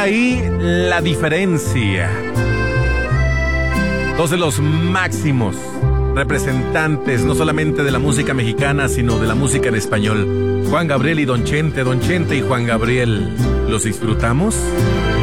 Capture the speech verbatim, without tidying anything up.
ahí la diferencia. Dos de los máximos representantes, no solamente de la música mexicana, sino de la música en español. Juan Gabriel y Don Chente, Don Chente y Juan Gabriel. ¿Los disfrutamos?